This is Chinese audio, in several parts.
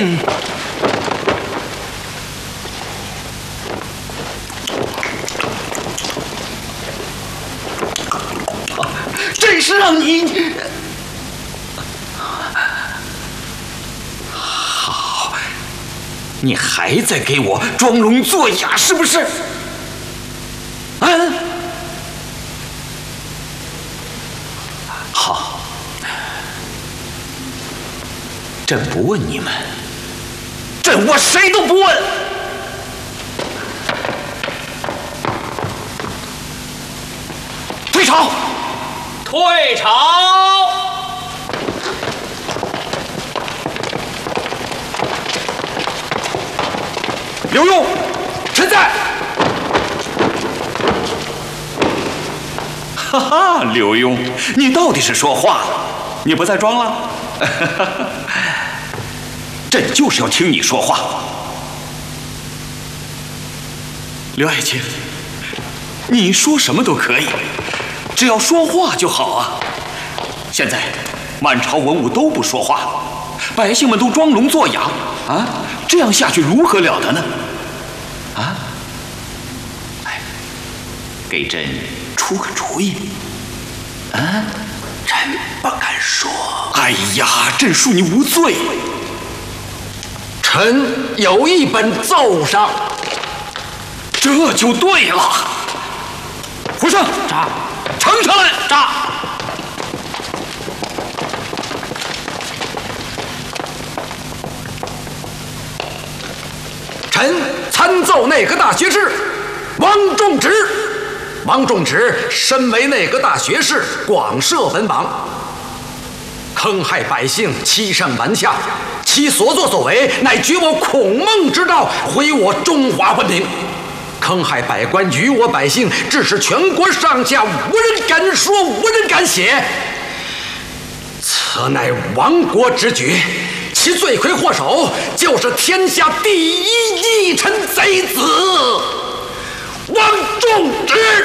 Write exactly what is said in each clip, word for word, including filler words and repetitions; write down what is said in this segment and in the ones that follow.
信。这是让你好，你还在给我装聋作哑，是不是？啊？好，朕不问你们，朕我谁都不问。退朝！ 退朝！ 刘墉，臣在。哈哈，刘墉，你到底是说话了，你不再装了？朕就是要听你说话。刘爱卿，你说什么都可以，只要说话就好啊！现在满朝文武都不说话，百姓们都装聋作哑啊！这样下去如何了得呢？啊！哎，给朕出个主意。啊！ 臣不敢说。 哎呀，朕恕你无罪。 臣有一本奏上。 这就对了。胡胜， 炸！ 呈上来， 炸！ 臣参奏内阁大学士王仲直。王仲直身为内阁大学士，广设文网，坑害百姓，欺上瞒下，其所作所为乃绝我孔孟之道，毁我中华文明。坑害百官，于我百姓，致使全国上下无人敢说，无人敢写。此乃亡国之举，其罪魁祸首就是天下第一逆臣贼子王仲直。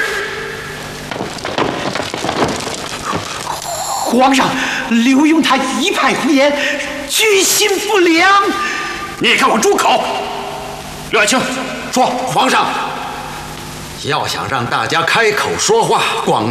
皇上，刘墉他一派胡言，居心不良。 你给我住口！刘爱卿，说。 皇上，要想让大家开口说话，广